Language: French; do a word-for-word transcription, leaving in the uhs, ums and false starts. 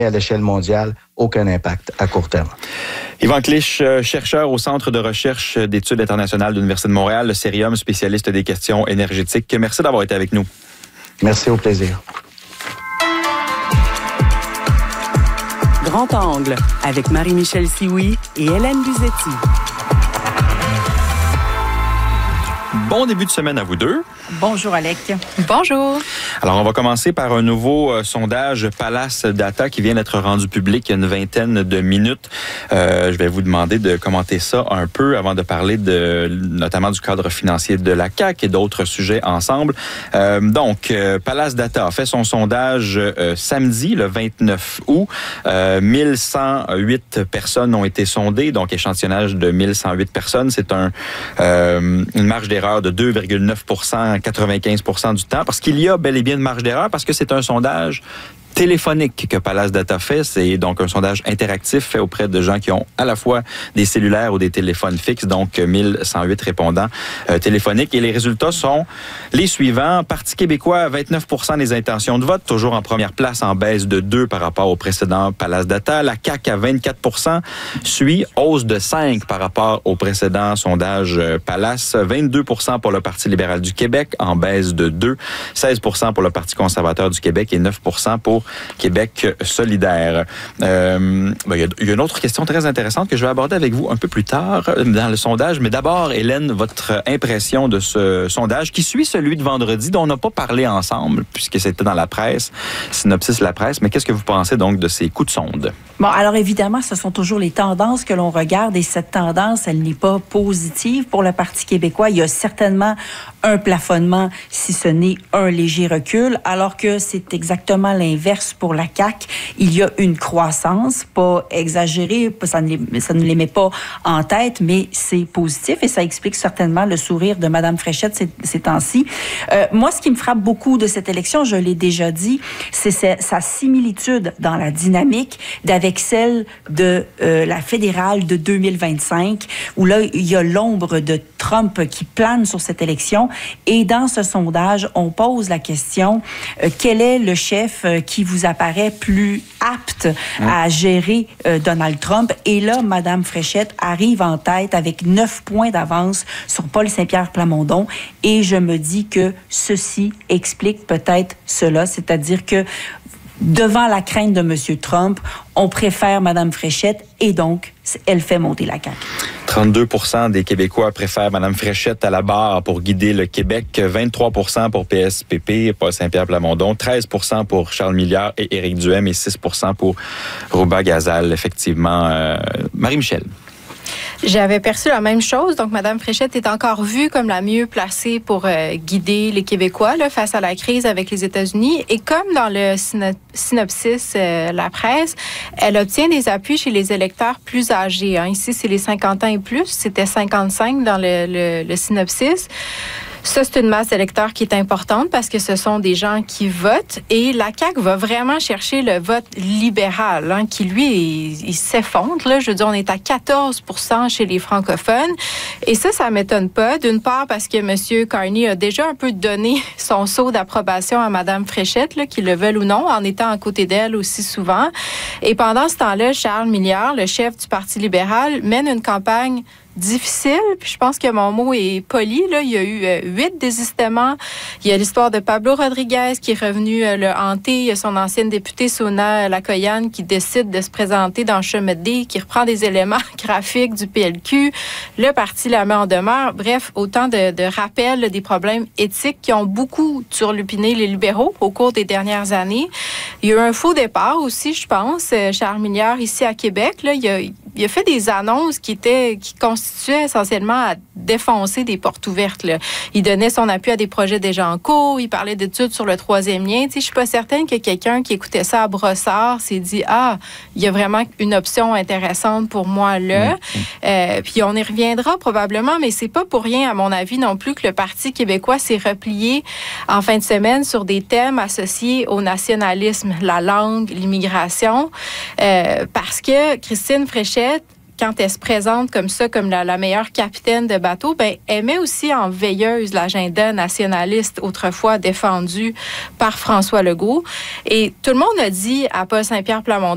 à l'échelle mondiale, aucun impact à court terme. Yvan Clich, chercheur au Centre de recherche d'études internationales de l'Université de Montréal, le Cérium, spécialiste des questions énergétiques. Merci d'avoir été avec nous. Merci, au plaisir. Grand Angle, avec Marie-Michel Sioui et Hélène Buzetti. Bon début de semaine à vous deux. Bonjour, Alec. Bonjour. Alors, on va commencer par un nouveau euh, sondage Palace Data qui vient d'être rendu public il y a une vingtaine de minutes. Euh, je vais vous demander de commenter ça un peu avant de parler de, notamment du cadre financier de la C A Q et d'autres sujets ensemble. Euh, donc, euh, Palace Data a fait son sondage euh, samedi, le vingt-neuf août. Euh, mille cent huit personnes ont été sondées, donc échantillonnage de mille cent huit personnes. C'est un, euh, une marge d'erreur de deux virgule neuf pour cent quatre-vingt-quinze pour cent du temps, parce qu'il y a bel et bien une marge d'erreur, parce que c'est un sondage téléphonique que Palace Data fait. C'est donc un sondage interactif fait auprès de gens qui ont à la fois des cellulaires ou des téléphones fixes, donc mille cent huit répondants euh, téléphoniques. Et les résultats sont les suivants. Parti québécois, vingt-neuf pour cent des intentions de vote, toujours en première place, en baisse de deux par rapport au précédent Palace Data. La C A Q à vingt-quatre pour cent suit, hausse de cinq par rapport au précédent sondage euh, Palace. vingt-deux pour cent pour le Parti libéral du Québec, en baisse de deux. seize pour cent pour le Parti conservateur du Québec et neuf pour cent pour Québec solidaire. Euh, ben, il, y a, il y a une autre question très intéressante que je vais aborder avec vous un peu plus tard dans le sondage. Mais d'abord, Hélène, votre impression de ce sondage qui suit celui de vendredi, dont on n'a pas parlé ensemble, puisque c'était dans la presse, Synopsis La Presse. Mais qu'est-ce que vous pensez donc de ces coups de sonde? Bon, alors évidemment, ce sont toujours les tendances que l'on regarde et cette tendance, elle n'est pas positive pour le Parti québécois. Il y a certainement un plafonnement, si ce n'est un léger recul, alors que c'est exactement l'inverse pour la C A Q. Il y a une croissance, pas exagérée, ça ne les, ça ne les met pas en tête, mais c'est positif et ça explique certainement le sourire de Mme Fréchette ces, ces temps-ci. Euh, moi, ce qui me frappe beaucoup de cette élection, je l'ai déjà dit, c'est sa, sa similitude dans la dynamique d'avec celle de euh, la fédérale de deux mille vingt-cinq, où là, il y a l'ombre de Trump qui plane sur cette élection. Et dans ce sondage, on pose la question, euh, quel est le chef euh, qui vous apparaît plus apte mmh. à gérer euh, Donald Trump? Et là, Mme Fréchette arrive en tête avec neuf points d'avance sur Paul Saint-Pierre Plamondon. Et je me dis que ceci explique peut-être cela, c'est-à-dire que devant la crainte de M. Trump, on préfère Mme Fréchette et donc, elle fait monter la C A Q. trente-deux pour cent des Québécois préfèrent Mme Fréchette à la barre pour guider le Québec, vingt-trois pour cent pour P S P P, Paul Saint-Pierre Plamondon, treize pour cent pour Charles Milliard et Éric Duhem et six pour cent pour Rouba Gazal, effectivement. Euh, Marie-Michel. J'avais perçu la même chose. Donc, Mme Fréchette est encore vue comme la mieux placée pour euh, guider les Québécois là, face à la crise avec les États-Unis. Et comme dans le syno- synopsis euh, La Presse, elle obtient des appuis chez les électeurs plus âgés. Hein. Ici, c'est les cinquante ans et plus. C'était cinquante-cinq dans le, le, le synopsis. Ça, c'est une masse d'électeurs qui est importante parce que ce sont des gens qui votent et la C A Q va vraiment chercher le vote libéral, hein, qui, lui, il, il s'effondre. Là. Je veux dire, on est à quatorze pour cent chez les francophones. Et ça, ça ne m'étonne pas. D'une part, parce que M. Carney a déjà un peu donné son sceau d'approbation à Mme Fréchette, là, qu'ils le veulent ou non, en étant à côté d'elle aussi souvent. Et pendant ce temps-là, Charles Milliard, le chef du Parti libéral, mène une campagne difficile, puis je pense que mon mot est poli. Là. Il y a eu euh, huit désistements. Il y a l'histoire de Pablo Rodriguez qui est revenu euh, le hanter. Il y a son ancienne députée Sona Lakoyan qui décide de se présenter dans Chemin-D, qui reprend des éléments graphiques du P L Q. Le parti la met en demeure. Bref, autant de, de rappels là, des problèmes éthiques qui ont beaucoup turlupiné les libéraux au cours des dernières années. Il y a eu un faux départ aussi, je pense. Charles Milliard, ici à Québec, là, il a il a fait des annonces qui étaient qui constituaient essentiellement à défoncer des portes ouvertes. Là. Il donnait son appui à des projets déjà en cours, il parlait d'études sur le troisième lien. Tu sais, je suis pas certaine que quelqu'un qui écoutait ça à brossard s'est dit « Ah, il y a vraiment une option intéressante pour moi là. Mmh. » euh, Puis on y reviendra probablement, mais c'est pas pour rien, à mon avis, non plus que le Parti québécois s'est replié en fin de semaine sur des thèmes associés au nationalisme, la langue, l'immigration, euh, parce que Christine Fréchette, quand elle se présente comme ça, comme la, la meilleure capitaine de bateau, ben, elle met aussi en veilleuse l'agenda nationaliste autrefois défendu par François Legault. Et tout le monde a dit à Paul Saint-Pierre Plamondon